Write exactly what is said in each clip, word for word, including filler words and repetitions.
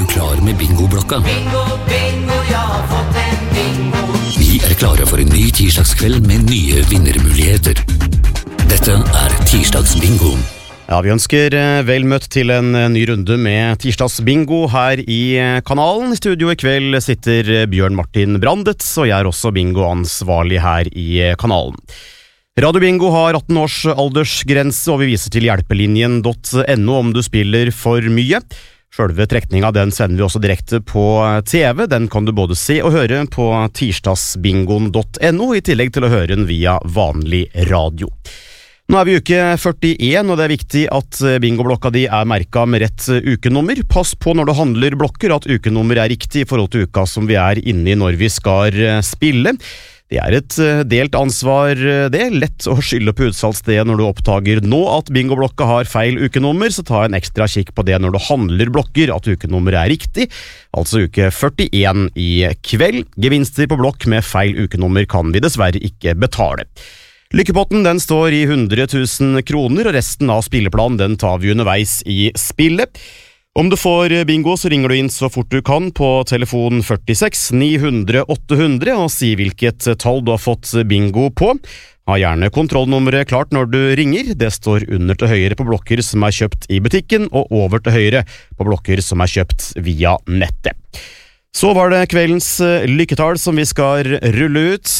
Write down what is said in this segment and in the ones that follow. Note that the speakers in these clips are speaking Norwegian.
du klar med bingoblokka? Bingo, bingo, jeg har fått en bingo. Vi er klare for en ny tirsdagskveld med nye vinnermuligheter. Dette er tirsdagsbingo. Ja, vi ønsker vel møtt til en ny runde med tirsdagsbingo her i kanalen. I studio i kveld sitter Bjørn Martin Brandet, og jeg er også bingoansvarlig her i kanalen. Radio Bingo har atten års aldersgrense, og vi viser til hjelpelinjen punktum no om du spiller for mye. Selve trekninga den sender vi også direkte på T V. Den kan du både se og høre på tirsdagsbingoen punktum no, i tillegg til å høre den via vanlig radio. Nå er vi i uke førtien, og det er viktig at bingoblokka di er merket med rett ukenummer. Pass på når du handler blokker at ukenummer er riktig i forhold til uka som vi er inne i når vi skal spille. Det er et delt ansvar, det er lett å skylde på utsalgssted når du oppdager nå at bingoblokka har feil ukenummer, så ta en ekstra kikk på det når du handler blokker, at ukenummer er riktig, altså uke førtien i kveld. Gevinster på blokk med feil ukenummer kan vi dessverre ikke betale. Lykkepotten den står i hundre tusen kroner, og resten av spilleplanen den tar vi underveis i spillet. Om du får bingo, så ringer du inn så fort du kan på telefon førtiseks ni hundre åtte hundre og si hvilket tall du har fått bingo på. Ha gjerne kontrollnummeret klart når du ringer. Det står under til høyre på blokker som er kjøpt i butikken, og over til høyre på blokker som er kjøpt via nettet. Så var det kveldens lykketall som vi skal rulle ut.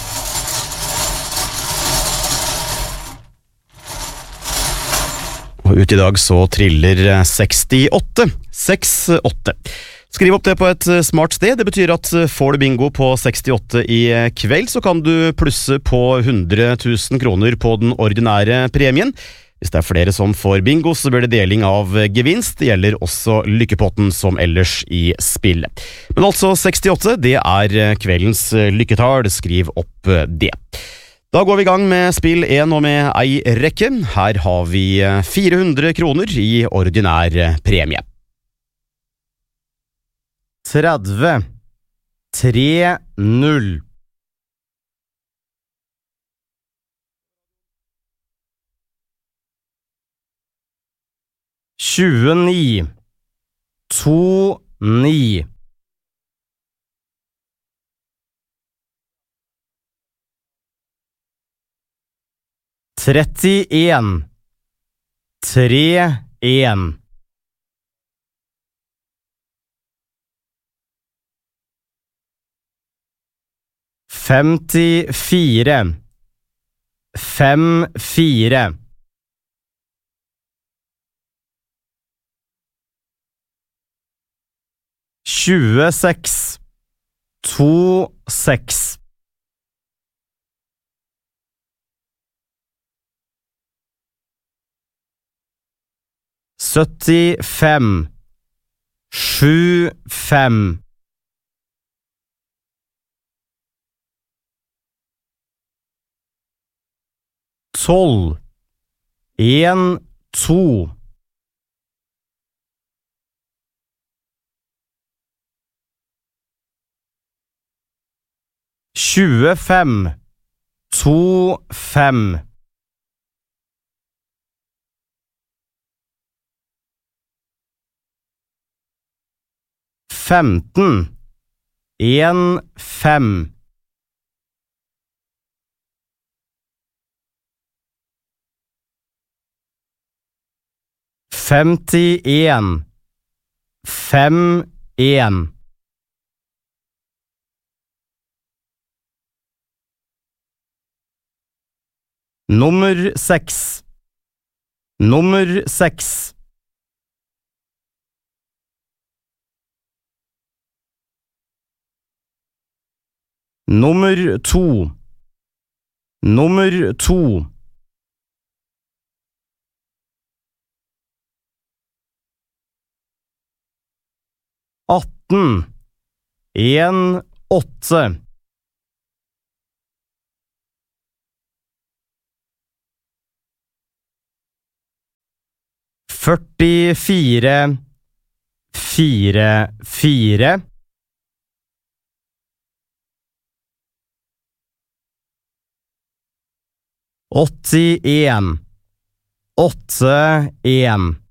Og ut i dag så triller sekstiåtte. seks åtte. Skriv opp det på et smart sted. Det betyr at får du bingo på sekstiåtte i kveld, så kan du plusse på hundre tusen kroner på den ordinære premien. Hvis det er flere som får bingo, så blir det deling av gevinst. Det gjelder også lykkepotten som ellers i spillet. Men altså sekstiåtte, det er kveldens lykketall. Skriv opp det. Da går vi i gang med spill én og med ei rekke. Her har vi fire hundre kroner i ordinær premie. tretti. tre null. tjueni. to ni. trettien. tre en. femtifire. fem fire. tjueseks. to seks. syttifem. sju fem. tolv. en to. tjuefem. to fem. femten. en fem. femtien. fem en. Nummer seks. Nummer seks. Nummer to. Nummer to. atten. en åtte. førtifire. fire fire. åttien. åtte en.